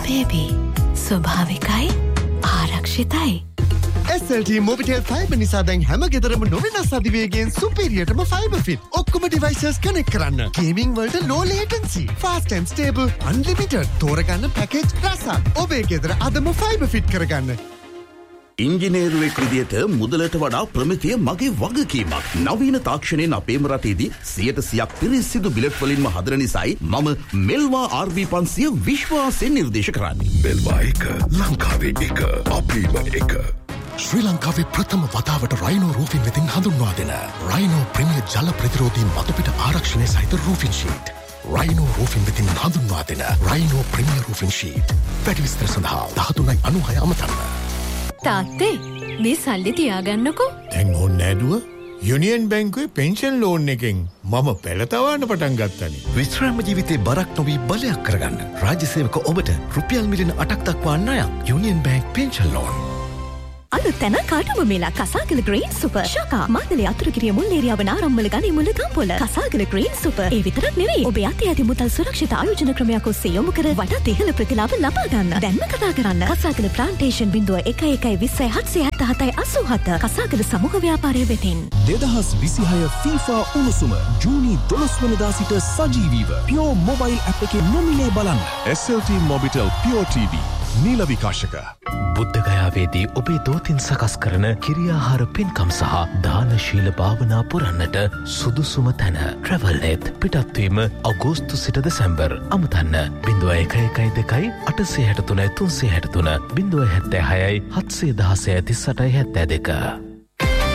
Baby ස්වභාවිකයි ආරක්ෂිතයි. SLT Mobitel Fiber නිසා දැන් හැම ගෙදරම නොවෙනස් අධිවේගයෙන් සුපීරියර්ටම ෆයිබර් ෆිට. ඔක්කොම ඩිවයිසස් කනෙක්ට් කරන්න. ගේමින් වලට low latency, fast and stable, unlimited. තෝරගන්න පැකේජ් රසක්. ඔබේ ගෙදර අදම ෆයිබර් ෆිට කරගන්න. ඉංජිනේරුවෙක් විදියට මුදලට වඩා ප්‍රමිතිය මගේ වගකීමක්. නවීන තාක්ෂණයෙන් අපේම රටේදී 100% පිරිසිදු බිලට් වලින්ම හදන නිසායි මම මෙල්වා RV500 විශ්වාසයෙන් නිර්දේශ කරන්නේ. මෙල්වා එක ලංකාවේ එක අපේම එක. ශ්‍රී ලංකාවේ ප්‍රථම වතාවට රයිනෝ රූෆින් වෙතින් හඳුන්වා දෙන රයිනෝ ප්‍රීමියර් ජල ප්‍රතිරෝධී මතුපිට ආරක්ෂණය සහිත රූෆින් ෂීට්. රයිනෝ රූෆින් වෙතින් හඳුන්වා දෙන රයිනෝ ප්‍රීමියර් රූෆින් ෂීට්. වැඩි විස්තර සඳහා 1396 අමතන්න. තාත්තේ මේ සල්ලි තියාගන්නකෝ. දැන් ඕනේ නෑදුව යුනියන් බැංකුවේ පෙන්ෂන් ලෝන් එකෙන් මම පෙළතවන්න පටන් ගත්තනේ. විශ්‍රාම ජීවිතේ බරක් නොවී බලයක් කරගන්න රාජ්‍ය සේවක ඔබට රුපියල් මිලියන 8ක් දක්වා ණයක් යුනියන් බැංක් පෙන්ෂන් ලෝන්. අලුත් තැන කාටම මේලා කසාගල ග්‍රීන් සුපර් ශාකා මාතලේ අතුරුගිරිය මුල් ඒරියාව නාරම්මල ගනි මුල ගම්පොල කසාගල ග්‍රීන් සුපර් ඒ විතරක් නෙවෙයි ඔබ යටි ඇති මුදල් සුරක්ෂිත ආයෝජන ක්‍රමයක් ඔස්සේ යොමු කර වටා ඉහළ ප්‍රතිලාභ ලබා ගන්න. දැන්ම කතා කරන්න කසාගල ප්ලාන්ටේෂන් 0112078787 කසාගල සමූහ ව්‍යාපාරය වෙතින් 2026 FIFA උණුසුම ජූනි 12 වෙනිදා සිට සජීවීව Pure Mobile app එකේ නොමිලේ බලන්න. SLT Mobitel Pure TV නීල විකාශක. බුද්ධ ගයාවේදී ඔබේ දෝතින් සකස් කරන කිරියාහාර පින්කම් සහ දානශීල භාවනා පුරන්නට සුදුසුම තැන Travelnet පිටත්වීම අගෝස්තු සිට දෙසැම්බර් අමතන්න 0112 863 363 076 716 38 72